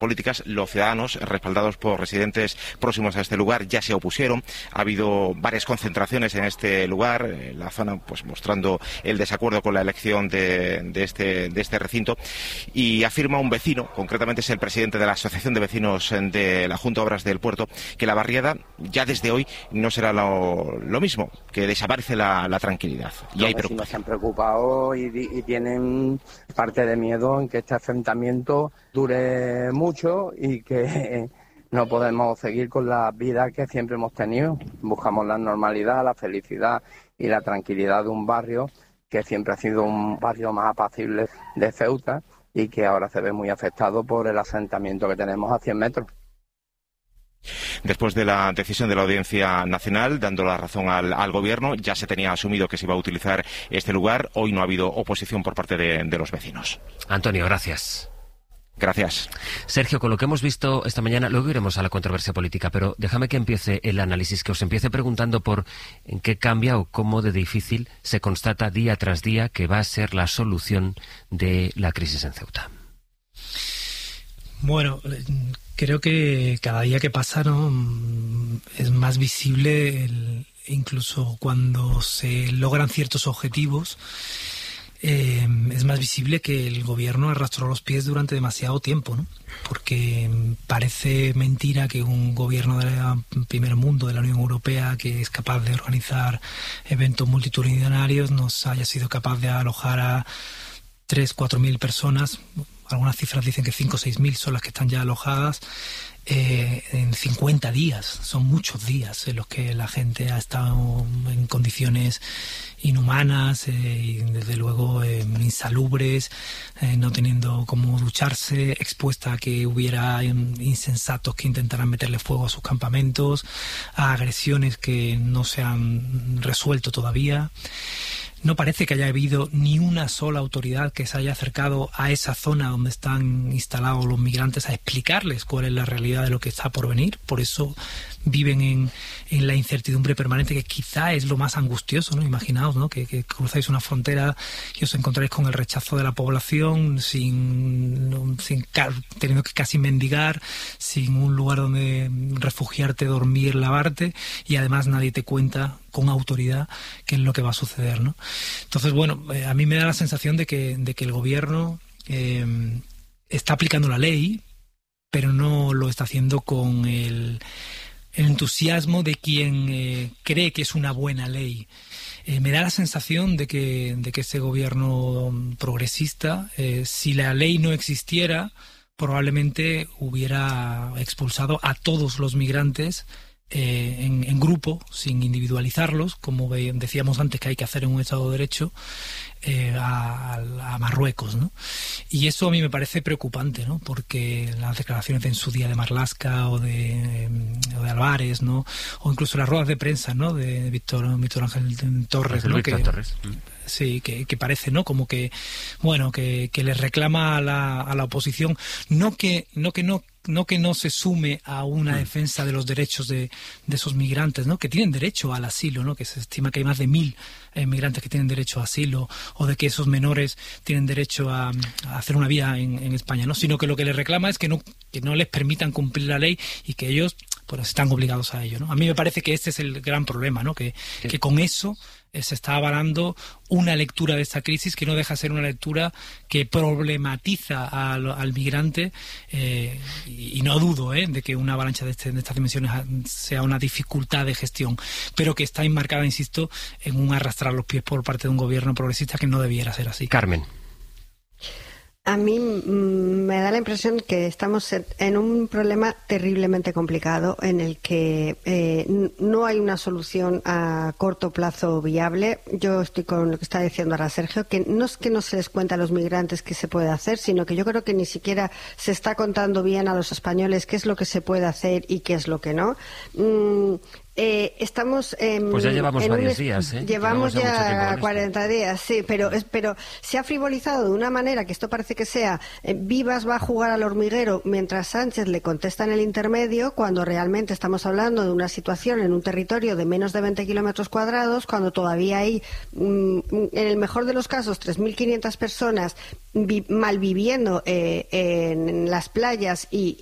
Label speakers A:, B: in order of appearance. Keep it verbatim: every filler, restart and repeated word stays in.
A: políticas, los ciudadanos, respaldados por residentes próximos a este lugar, ya se opusieron. Ha habido varias concentraciones en este lugar, en la zona, pues mostrando el desacuerdo con la elección de, de, este, de este recinto. Y afirma un vecino, concretamente es el presidente de la Asociación de Vecinos de la Junta de Obras del Puerto, que la barriada ya desde hoy no será lo, lo mismo, que desaparece la, la tranquilidad. Y hay
B: preocupación. Los vecinos se han preocupado y, y tienen parte de miedo en que este enfrentamiento dure mucho y que no podemos seguir con la vida que siempre hemos tenido. Buscamos la normalidad, la felicidad y la tranquilidad de un barrio que siempre ha sido un barrio más apacible de Ceuta y que ahora se ve muy afectado por el asentamiento que tenemos a cien metros.
A: Después de la decisión de la Audiencia Nacional, dando la razón al, al Gobierno, ya se tenía asumido que se iba a utilizar este lugar. Hoy no ha habido oposición por parte de, de los vecinos.
C: Antonio, gracias.
A: Gracias.
C: Sergio, con lo que hemos visto esta mañana, luego iremos a la controversia política, pero déjame que empiece el análisis, que os empiece preguntando por en qué cambia o cómo de difícil se constata día tras día que va a ser la solución de la crisis en Ceuta.
D: Bueno, creo que cada día que pasa, ¿no?, es más visible, el, incluso cuando se logran ciertos objetivos, Eh, es más visible que el gobierno arrastró los pies durante demasiado tiempo, ¿no? Porque parece mentira que un gobierno del primer mundo, de la Unión Europea, que es capaz de organizar eventos multitudinarios, no haya sido capaz de alojar a tres, cuatro mil personas. Algunas cifras dicen que cinco o seis mil son las que están ya alojadas. Eh, en cincuenta días, son muchos días en los que la gente ha estado en condiciones inhumanas eh, y desde luego eh, insalubres, eh, no teniendo cómo ducharse, expuesta a que hubiera insensatos que intentaran meterle fuego a sus campamentos, a agresiones que no se han resuelto todavía. No parece que haya habido ni una sola autoridad que se haya acercado a esa zona donde están instalados los migrantes a explicarles cuál es la realidad de lo que está por venir. Por eso viven en, en la incertidumbre permanente, que quizá es lo más angustioso, ¿no? Imaginaos, ¿no?, que, que cruzáis una frontera y os encontráis con el rechazo de la población, sin, sin teniendo que casi mendigar, sin un lugar donde refugiarte, dormir, lavarte, y además nadie te cuenta con autoridad qué es lo que va a suceder, ¿no? Entonces, bueno, eh, a mí me da la sensación de que, de que el gobierno eh, está aplicando la ley, pero no lo está haciendo con el, el entusiasmo de quien eh, cree que es una buena ley. Eh, me da la sensación de que, de que ese gobierno progresista, eh, si la ley no existiera, probablemente hubiera expulsado a todos los migrantes Eh, en, en grupo, sin individualizarlos, como ve, decíamos antes que hay que hacer en un Estado de Derecho, eh, a, a Marruecos, ¿no? Y eso a mí me parece preocupante, ¿no? Porque las declaraciones de en su día de Marlaska o de, eh, o de Álvarez, ¿no?, o incluso las ruedas de prensa, ¿no?, de Víctor, Víctor Ángel Torres, ¿no?,
C: Víctor
D: que,
C: Torres.
D: Sí, que, que parece, ¿no?, como que, bueno, que, que les reclama a la, a la oposición, no que no que no no que no se sume a una defensa de los derechos de, de esos migrantes, ¿no?, que tienen derecho al asilo, ¿no?, que se estima que hay más de mil eh, migrantes que tienen derecho a asilo, o de que esos menores tienen derecho a, a hacer una vida en, en España, ¿no?, sino que lo que les reclama es que no que no les permitan cumplir la ley y que ellos pues están obligados a ello, ¿no? A mí me parece que este es el gran problema, ¿no?, que, sí. que con eso eh, se está avalando una lectura de esta crisis que no deja de ser una lectura que problematiza al, al migrante, eh, y, y no dudo eh, de que una avalancha de, este, de estas dimensiones sea una dificultad de gestión, pero que está enmarcada, insisto, en un arrastrar los pies por parte de un gobierno progresista que no debiera ser así.
C: Carmen.
E: A mí mm, me da la impresión que estamos en un problema terriblemente complicado en el que eh, no hay una solución a corto plazo viable. Yo estoy con lo que está diciendo ahora Sergio, que no es que no se les cuente a los migrantes qué se puede hacer, sino que yo creo que ni siquiera se está contando bien a los españoles qué es lo que se puede hacer y qué es lo que no. Mm, Eh, estamos en,
C: pues ya llevamos
E: en
C: varios
E: un,
C: días, ¿eh?
E: Llevamos, llevamos ya cuarenta
C: esto.
E: días, sí, pero, es, pero se ha frivolizado de una manera que esto parece que sea eh, Vivas va a jugar al hormiguero mientras Sánchez le contesta en el intermedio, cuando realmente estamos hablando de una situación en un territorio de menos de veinte kilómetros cuadrados, cuando todavía hay, mm, en el mejor de los casos, tres mil quinientas personas vi- malviviendo eh, en las playas y